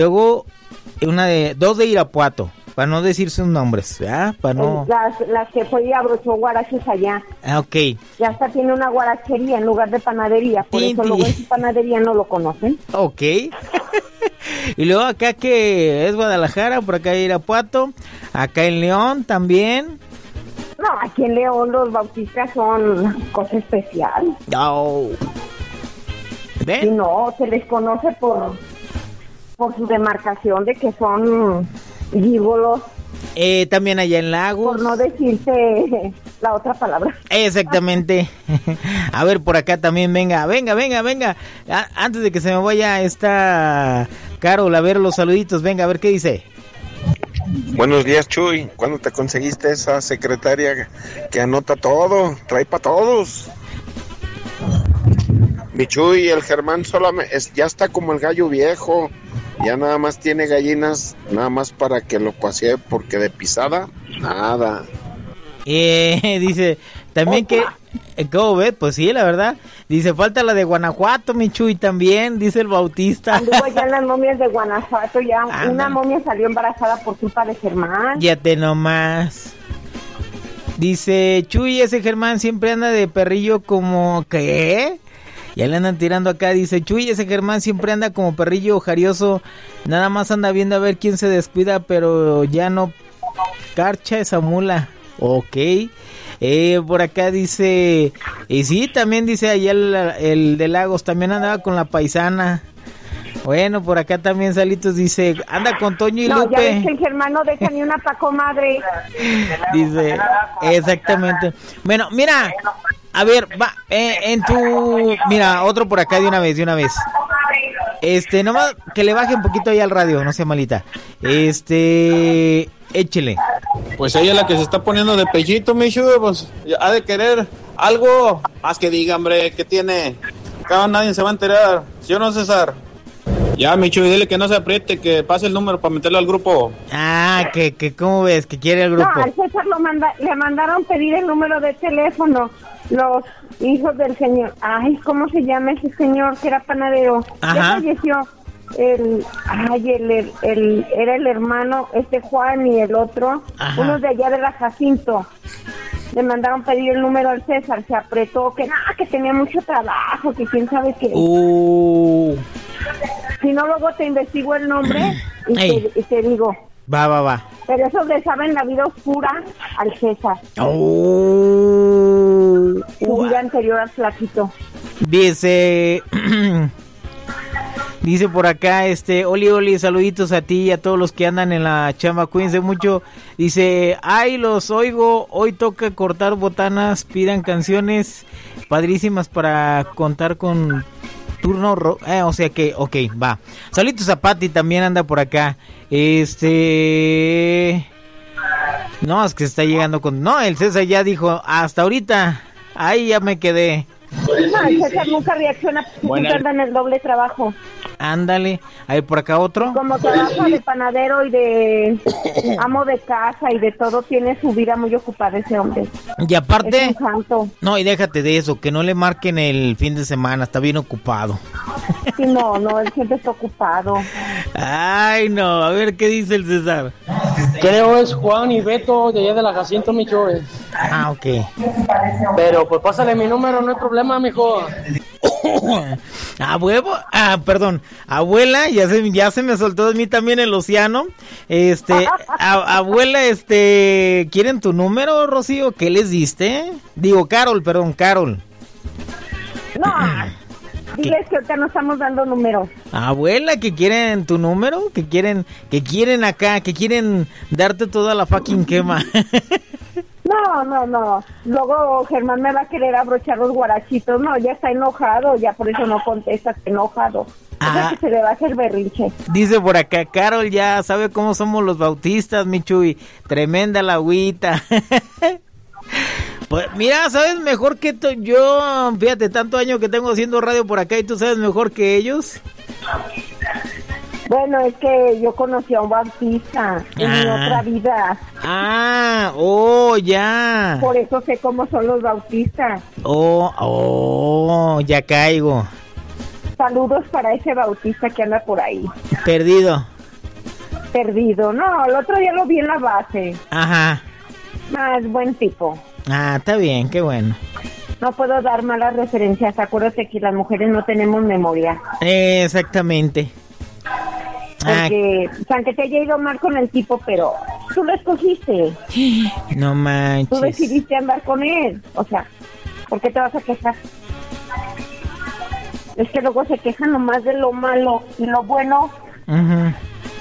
Luego dos de Irapuato, para no decir sus nombres, ¿verdad? Para no... Las que fue y abrochó guaraches allá. Ah, ok. Ya hasta tiene una guarachería en lugar de panadería, por eso luego en su panadería no lo conocen. Ok. Y luego acá que es Guadalajara, por acá Irapuato, acá en León también. No, aquí en León los bautistas son cosa especial. Oh. Y no, se les conoce por su demarcación de que son gígolos. También allá en Lagos. Por no decirte la otra palabra. Exactamente. A ver, por acá también, venga. Antes de que se me vaya esta Carol, a ver los saluditos, venga, a ver qué dice. Buenos días, Chuy. ¿Cuándo te conseguiste esa secretaria que anota todo? Trae para todos. Mi Chuy, el Germán solamente ya está como el gallo viejo. Ya nada más tiene gallinas, nada más para que lo pasee, porque de pisada, nada. Dice, también que, ¿cómo ves? Pues sí, la verdad. Dice, falta la de Guanajuato, mi Chuy, también, dice el Bautista. Anduvo ya en las momias de Guanajuato, ya una momia salió embarazada por culpa de Germán. Ya te nomás. Dice, Chuy, ese Germán siempre anda de perrillo como, ¿qué? Ya le andan tirando acá, dice, Chuy, ese Germán siempre anda como perrillo jarioso, nada más anda viendo a ver quién se descuida, pero ya no carcha esa mula. Ok. Por acá dice, y sí, también dice allá el de Lagos, también andaba con la paisana. Bueno, por acá también Salitos dice, anda con Toño y Lupe. Ya ves que el Germán no deja ni una comadre. Dice, exactamente. Bueno, mira, a ver, va, mira, otro por acá de una vez. Nomás que le baje un poquito ahí al radio, no sea malita. Échele. Pues ella es la que se está poniendo de pellito, Michu, pues ha de querer algo más que diga, hombre, ¿qué tiene? Acá nadie se va a enterar, ¿sí o no, César? Ya, Michu, dile que no se apriete, que pase el número para meterlo al grupo. Ah, que ¿cómo ves? Que quiere el grupo. No, al César le mandaron pedir el número de teléfono los hijos del señor. Ay, ¿cómo se llama ese señor que era panadero? Ajá. Ya falleció. Era el hermano, Juan y el otro, ajá, uno de allá de la Jacinto. Le mandaron pedir el número al César, se apretó, que tenía mucho trabajo, que quién sabe qué. Si no, luego te investigo el nombre y te digo. Va. Pero eso le saben la vida oscura al César. Su vida anterior al flaquito. Dice por acá, Oli, saluditos a ti y a todos los que andan en la chamba, cuídense mucho. Dice, ay, los oigo, hoy toca cortar botanas, pidan canciones padrísimas para contar con turno, o sea que, ok, va. Saluditos a Pati, también anda por acá. No, es que está llegando con... No, el César ya dijo, hasta ahorita, ahí ya me quedé. No, el César nunca reacciona porque anda en el doble trabajo. Ándale, a ver por acá otro. Como trabaja de panadero y de amo de casa y de todo, tiene su vida muy ocupada ese hombre. Y aparte, es un santo. No, y déjate de eso, que no le marquen el fin de semana, está bien ocupado. Sí, no, él siempre está ocupado. Ay, no, a ver qué dice el César. Creo es Juan y Beto de allá de la Jacinto, mijo. Ah, ok. Pero pues pásale mi número, no hay problema, mijo. Perdón, abuela, ya se me soltó de mí también el océano. Abuela, ¿quieren tu número, Rocío? ¿Qué les diste? Digo, Carol. No, diles que ahorita no estamos dando números. Abuela, que quieren tu número, que quieren acá, que quieren darte toda la fucking quema. No. Luego Germán me va a querer abrochar los guarachitos. No, ya está enojado, ya por eso no contesta, está enojado. O sea que se le va a hacer berrinche. Dice por acá, Carol ya sabe cómo somos los bautistas, mi Chuy. Tremenda la agüita. Pues mira, sabes mejor que yo, fíjate, tanto año que tengo haciendo radio por acá y tú sabes mejor que ellos. Bueno, es que yo conocí a un bautista en mi otra vida. Ya. Por eso sé cómo son los bautistas. Ya caigo. Saludos para ese bautista que anda por ahí. Perdido. Perdido. No, el otro día lo vi en la base. Ajá. Ah, es buen tipo. Ah, está bien, qué bueno. No puedo dar malas referencias. Acuérdate que las mujeres no tenemos memoria. Exactamente. Porque, aunque te haya ido mal con el tipo, pero tú lo escogiste. No manches. Tú decidiste andar con él. O sea, ¿por qué te vas a quejar? Es que luego se quejan nomás de lo malo y lo bueno. Uh-huh.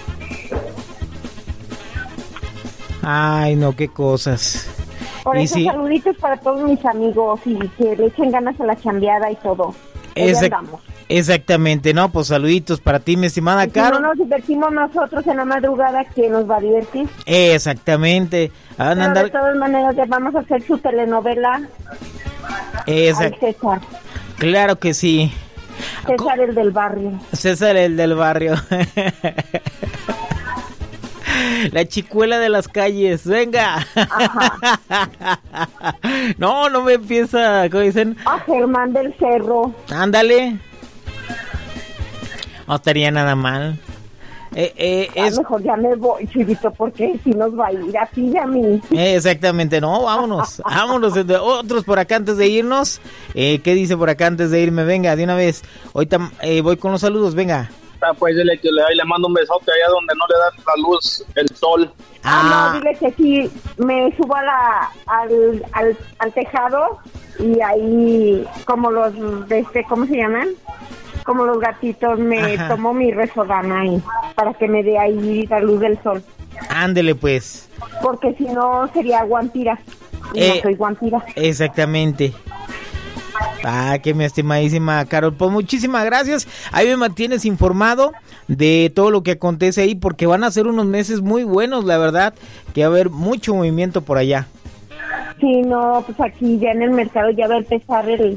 Ay, no, qué cosas. Por eso, sí, saluditos para todos mis amigos y que le echen ganas a la chambeada y todo. Exactamente, ¿no? Pues saluditos para ti, mi estimada Caro. Si no nos divertimos nosotros en la madrugada, que nos va a divertir. Exactamente. Pero de todas maneras, ya vamos a hacer su telenovela. César. Claro que sí. César el del barrio. César el del barrio. La chicuela de las calles, venga. No me empieza, ¿cómo dicen? Germán del Cerro. Ándale. No estaría nada mal. A lo mejor ya me voy, Chivito, porque si nos va a ir a ti y a mí. Exactamente, no, vámonos. Otros por acá antes de irnos. ¿Qué dice por acá antes de irme? Venga, de una vez. Ahorita voy con los saludos, venga. Pues dile que le mando un besote allá donde no le da la luz el sol. No, dile que sí, me subo al tejado y ahí, como los, ¿cómo se llaman? Como los gatitos, me tomo mi resodana ahí, para que me dé ahí la luz del sol. Ándele pues. Porque si no sería guampira, y no soy guampira. Exactamente. Que mi estimadísima Carol, pues muchísimas gracias. Ahí me mantienes informado de todo lo que acontece ahí, porque van a ser unos meses muy buenos, la verdad, que va a haber mucho movimiento por allá. Sí, no, pues aquí ya en el mercado ya va a empezar el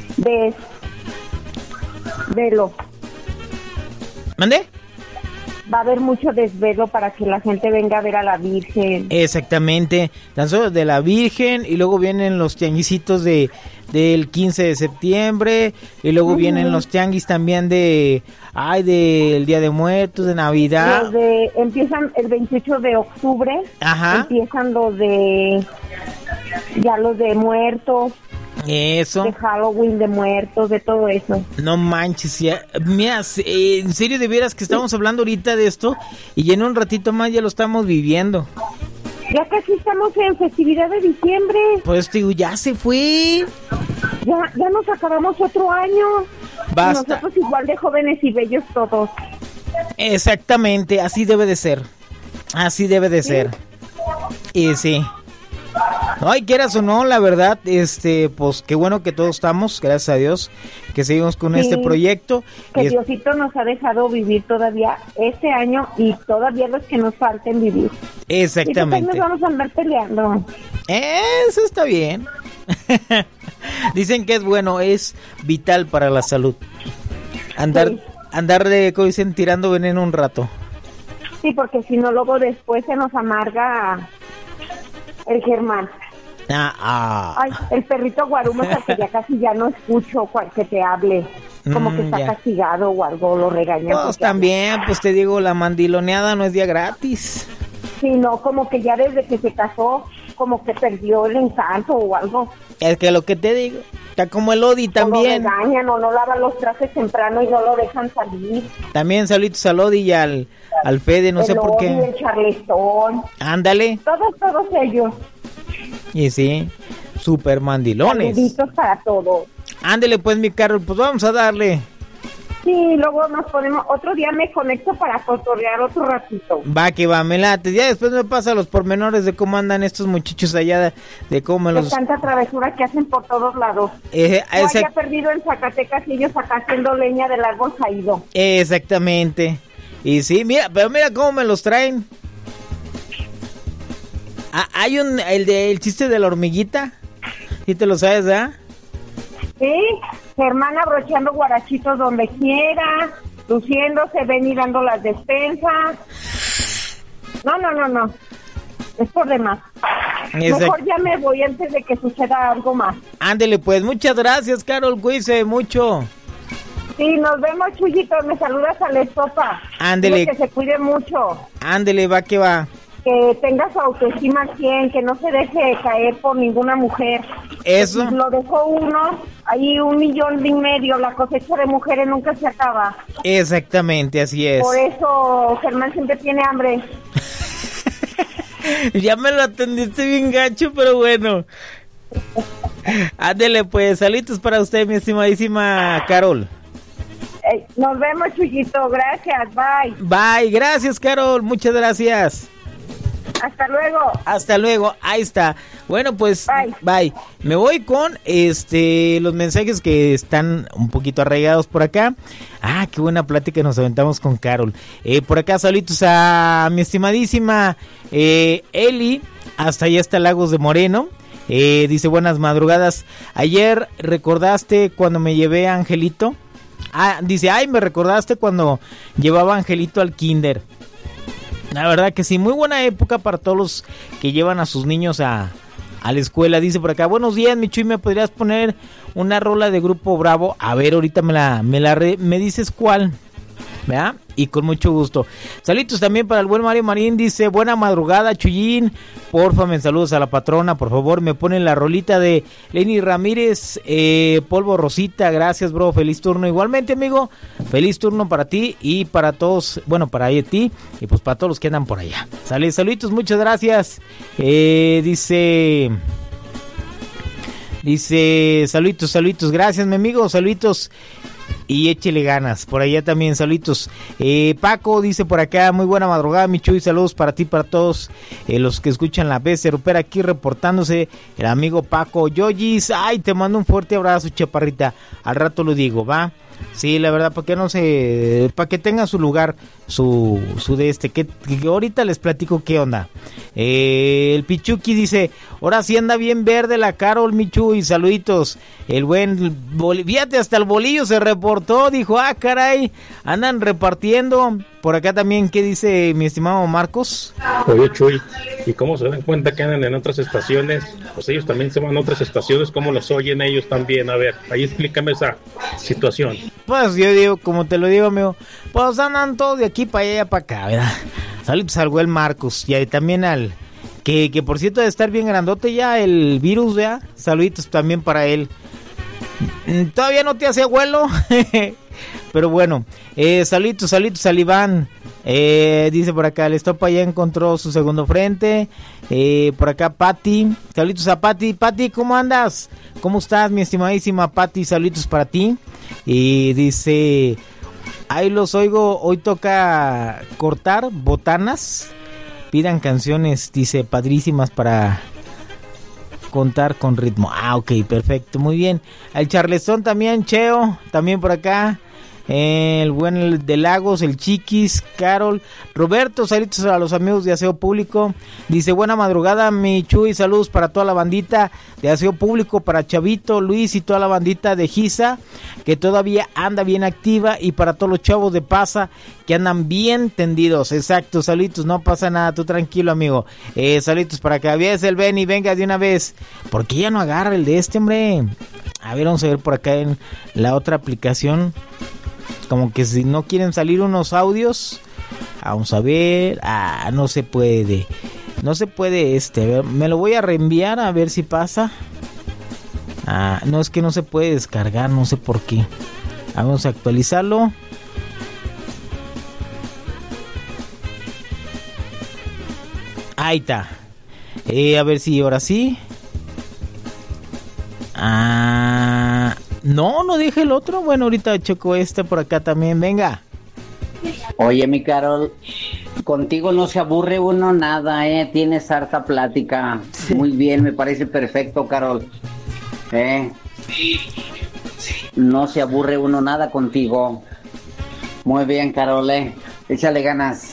desvelo. ¿Mande? Va a haber mucho desvelo para que la gente venga a ver a la Virgen. Exactamente, tan solo de la Virgen, y luego vienen los tianguisitos del 15 de septiembre, y luego vienen los tianguis también del Día de Muertos, de Navidad. Empiezan el 28 de octubre. Empiezan los de muertos. Eso. De Halloween, de muertos, de todo eso. No manches, ya, mira, en serio, de veras que estamos hablando ahorita de esto y en un ratito más ya lo estamos viviendo. Ya casi estamos en festividad de diciembre. Pues digo, ya se fue. Ya nos acabamos otro año. Basta. Nosotros igual de jóvenes y bellos todos. Exactamente, así debe de ser. Así debe de ser. Y sí. Ay, quieras o no, la verdad, pues qué bueno que todos estamos, gracias a Dios, que seguimos con este proyecto. Que Diosito nos ha dejado vivir todavía este año y todavía los que nos falten vivir. Exactamente. Y después nos vamos a andar peleando. Eso está bien. Dicen que es bueno, es vital para la salud. Andar como dicen, tirando veneno un rato. Sí, porque si no, luego después se nos amarga el Germán. Ay, el perrito Guarumo es el que ya casi ya no escucho que te hable. Como que está castigado o algo, lo regañan. Pues también, pues te digo, la mandiloneada no es día gratis. Sí, no, como que ya desde que se casó, como que perdió el encanto o algo. Es que lo que te digo, está como el Odi también. O lo regañan o no lavan los trastes temprano y no lo dejan salir. También saluditos al Odi y al Fede, no sé por qué. El Charleston. Ándale. Todos ellos. Y sí, super mandilones. Saluditos para todos. Ándale pues, mi Carol, pues vamos a darle. Sí, luego nos ponemos, otro día me conecto para cotorrear otro ratito. Va que va, me late. Ya después me pasa los pormenores de cómo andan estos muchachos allá, de cómo los... tanta travesura que hacen por todos lados. Haya perdido en Zacatecas y ellos acá haciendo leña del árbol caído. Exactamente. Y sí, mira cómo me los traen. Hay el chiste de la hormiguita. ¿Sí te lo sabes, ah? Sí, Germán abrochando guarachitos donde quiera, luciéndose, ven y dando las despensas. No. Es por demás. Mejor ya me voy antes de que suceda algo más. Ándele pues, muchas gracias, Carol, cuídese mucho. Sí, nos vemos, Chuyito. Me saludas a la estopa. Ándele. Que se cuide mucho. Ándele, va que va. Que tenga su autoestima 100, que no se deje caer por ninguna mujer. Eso. Lo dejó uno, ahí 1,5 millones, la cosecha de mujeres nunca se acaba. Exactamente, así es. Por eso Germán siempre tiene hambre. Ya me lo atendiste bien gacho, pero bueno. Ándele pues, saludos para usted, mi estimadísima Carol. Nos vemos, Chuyito, gracias, bye. Bye, gracias Carol, muchas gracias. Hasta luego. Hasta luego, ahí está. Bueno, pues, bye. Me voy con los mensajes que están un poquito arraigados por acá. Ah, qué buena plática nos aventamos con Carol. Por acá, saludos a mi estimadísima Eli, hasta allá está Lagos de Moreno. Dice, buenas madrugadas. Ayer recordaste cuando me llevé a Angelito. Dice, me recordaste cuando llevaba a Angelito al kinder. La verdad que sí, muy buena época para todos los que llevan a sus niños a la escuela. Dice por acá, buenos días, mi Chuy, ¿me podrías poner una rola de Grupo Bravo? A ver, ahorita me dices cuál, ¿verdad? Y con mucho gusto. Saludos también para el buen Mario Marín, dice, buena madrugada, Chuyín. Porfa, me saludos a la patrona, por favor, me ponen la rolita de Lenny Ramírez, Polvo Rosita, gracias, bro, feliz turno. Igualmente, amigo, feliz turno para ti y para todos, bueno, para ti y pues para todos los que andan por allá. Saluditos, muchas gracias. Dice, saluditos, gracias, mi amigo, saluditos. Y échele ganas, por allá también, saluditos. Paco dice por acá, muy buena madrugada, mi Chuy, saludos para ti, para todos los que escuchan la bestia Rupera, aquí reportándose el amigo Paco Yoyis. Ay, te mando un fuerte abrazo, chaparrita, al rato lo digo, ¿va? Sí, la verdad, para que tenga su lugar, su que ahorita les platico qué onda. El Pichuki dice, ahora sí anda bien verde la Carol, Michu, y saluditos. El buen, fíjate, hasta el bolillo se reportó, dijo, caray, andan repartiendo. Por acá también, ¿qué dice mi estimado Marcos? Oye, Chuy, ¿y cómo se dan cuenta que andan en otras estaciones? Pues ellos también se van a otras estaciones, ¿cómo los oyen ellos también? A ver, ahí explícame esa situación. Pues yo digo, como te lo digo, amigo, pues andan todos de aquí para allá para acá, ¿verdad? Saludos al buen Marcos y también al que por cierto debe estar bien grandote ya el virus, ¿verdad? Saluditos también para él. Todavía no te hace abuelo. Pero bueno, saluditos al Iván. Dice por acá, el Estopa ya encontró su segundo frente. Por acá Pati, saluditos a Pati. Pati, ¿cómo andas? ¿Cómo estás, mi estimadísima Pati? Saluditos para ti. Y dice, ahí los oigo, hoy toca cortar botanas. Pidan canciones, dice, padrísimas para contar con ritmo. Ok, perfecto, muy bien. El Charleston también, Cheo, también por acá. El buen de Lagos, el Chiquis, Carol, Roberto, saludos a los amigos de Aseo Público. Dice, buena madrugada, mi Chuy, saludos para toda la bandita de Aseo Público, para Chavito, Luis y toda la bandita de Giza, que todavía anda bien activa, y para todos los chavos de Pasa, que andan bien tendidos. Exacto, saludos, no pasa nada, tú tranquilo, amigo. Saludos para que veas el Benny, venga de una vez. ¿Por qué ya no agarra el de hombre? A ver, vamos a ver por acá en la otra aplicación. Como que si no quieren salir unos audios. Vamos a ver. No se puede. No se puede a ver, me lo voy a reenviar a ver si pasa. No, es que no se puede descargar, no sé por qué. Vamos a actualizarlo. Ahí está. A ver si ahora sí. No dije el otro. Bueno, ahorita checo por acá también. Venga. Oye, mi Carol, contigo no se aburre uno nada, tienes harta plática. Muy bien, me parece perfecto, Carol. No se aburre uno nada contigo. Muy bien, Carol, échale ganas.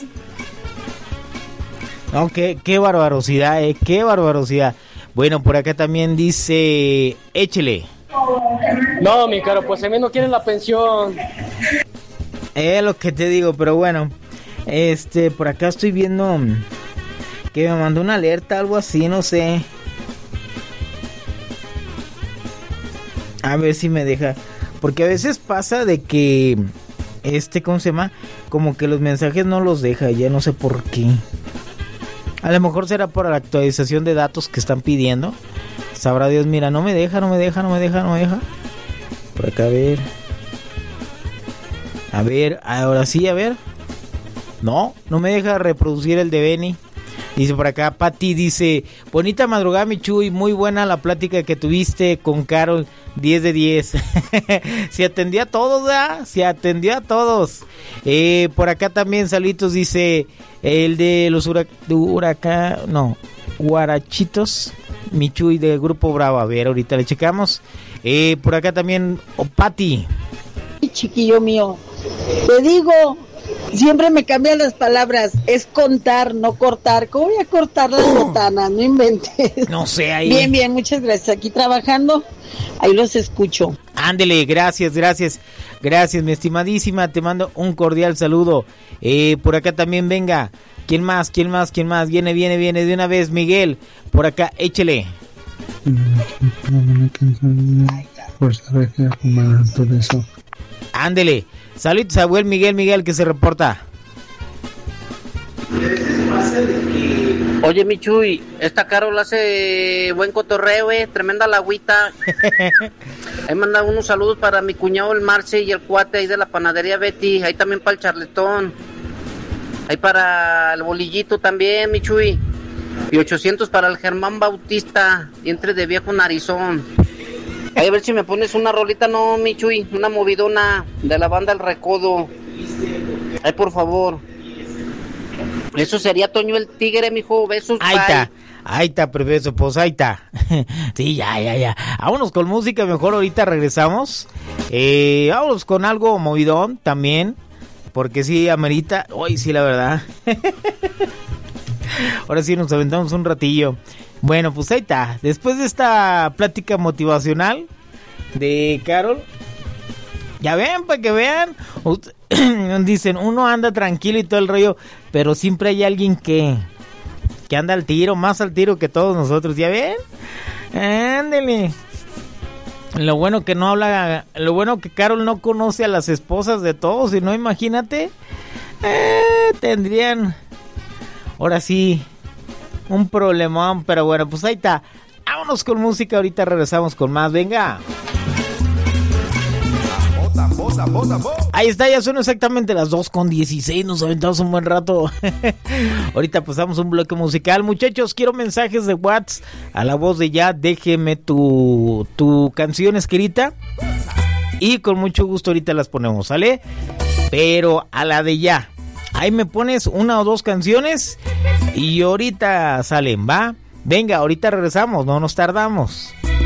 No, qué barbarosidad, qué barbarosidad. Bueno, por acá también dice, échele. No, mi Caro, pues a mí no quieren la pensión. Es lo que te digo, pero bueno, por acá estoy viendo que me mandó una alerta, algo así, no sé. A ver si me deja. Porque a veces pasa de que, ¿cómo se llama? Como que los mensajes no los deja, ya no sé por qué. A lo mejor será por la actualización de datos que están pidiendo. Sabrá Dios, mira, no me deja. Por acá, a ver, ahora sí, a ver. No me deja reproducir el de Benny. Dice por acá, Pati dice, bonita madrugada, mi Chuy, muy buena la plática que tuviste con Carol, 10 de 10. Se atendió a todos, ¿verdad? Se atendió a todos. Por acá también, saluditos, dice, el de los Guarachitos, mi Chuy del Grupo Bravo. A ver, ahorita le checamos. Por acá también, Pati. Chiquillo mío, te digo... Siempre me cambian las palabras, es contar, no cortar. ¿Cómo voy a cortar las botanas? No inventes. No sé, ahí. Bien, muchas gracias. Aquí trabajando, ahí los escucho. Ándele, gracias, mi estimadísima, te mando un cordial saludo. Por acá también, venga, ¿quién más? Viene de una vez, Miguel, por acá, échele. Ándele. Saludos a buen Miguel que se reporta. Oye, mi Chuy, esta Carol hace buen cotorreo, tremenda la agüita. Ahí manda unos saludos para mi cuñado el Marce y el cuate ahí de la panadería Betty. Ahí también para el Charletón. Ahí para el Bolillito también, mi Chuy. Y 800 para el Germán Bautista, dientes de viejo narizón. A ver si me pones una rolita, no, mi Chuy, una movidona de la banda El Recodo. Ay, por favor. Eso sería Toño el Tigre, mijo. Besos, Ahí está, profesor, pues ahí está. Sí, ya. Vámonos con música, mejor ahorita regresamos. Vámonos con algo movidón también, porque sí, amerita. Hoy sí, la verdad. Ahora sí nos aventamos un ratillo. Bueno, pues ahí está. Después de esta plática motivacional de Carol, ya ven, para que vean. Dicen, uno anda tranquilo y todo el rollo, pero siempre hay alguien que anda al tiro, más al tiro que todos nosotros. ¿Ya ven? Ándele. Lo bueno que no habla, lo bueno que Carol no conoce a las esposas de todos, si no, imagínate, tendrían, ahora sí, un problemón, pero bueno, pues ahí está. Vámonos con música, ahorita regresamos con más, venga. Ahí está, ya son exactamente las 2:16, nos aventamos un buen rato. Ahorita pasamos un bloque musical. Muchachos, quiero mensajes de WhatsApp a la voz de ya. Déjeme tu canción escrita y con mucho gusto ahorita las ponemos, ¿sale? Pero a la de ya. Ahí me pones una o dos canciones y ahorita salen, ¿va? Venga, ahorita regresamos, no nos tardamos.